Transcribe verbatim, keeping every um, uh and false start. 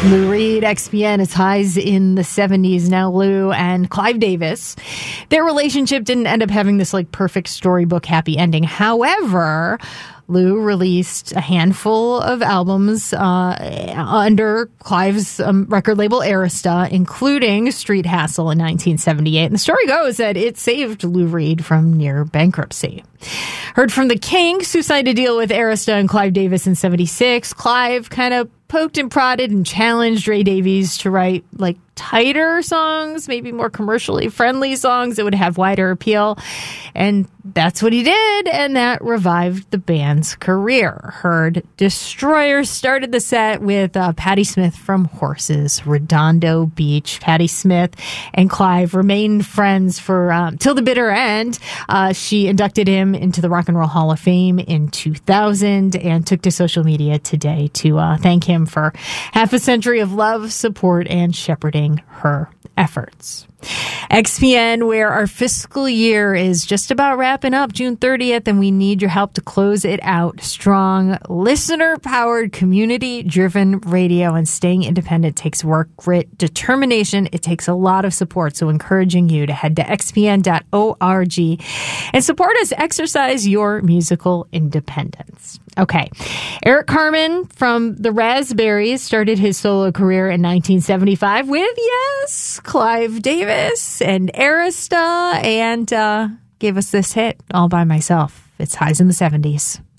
Lou Reed, X P N, is highs in the seventies. Now Lou and Clive Davis, their relationship didn't end up having this like perfect storybook happy ending. However, Lou released a handful of albums uh, under Clive's um, record label Arista, including Street Hassle in nineteen seventy-eight. And the story goes that it saved Lou Reed from near bankruptcy. Heard from the Kinks, who signed a deal with Arista and Clive Davis in seventy-six. Clive kind of poked and prodded and challenged Ray Davies to write like tighter songs, maybe more commercially friendly songs that would have wider appeal. And that's what he did, and that revived the band's career. Heard Destroyer started the set with uh, Patti Smith from Horses, Redondo Beach. Patti Smith and Clive remained friends for um, till the bitter end. Uh, she inducted him into the Rock and Roll Hall of Fame in two thousand and took to social media today to uh, thank him for half a century of love, support, and shepherding her efforts. X P N, where our fiscal year is just about wrapping up June thirtieth, and we need your help to close it out strong. Listener-powered, community-driven radio, and staying independent takes work, grit, determination. It takes a lot of support, so encouraging you to head to x p n dot org and support us exercise your musical independence. Okay. Eric Carmen from the Raspberries started his solo career in nineteen seventy-five with, yes, Clive Davis and Arista, and uh, gave us this hit all by myself. It's highs in the seventies.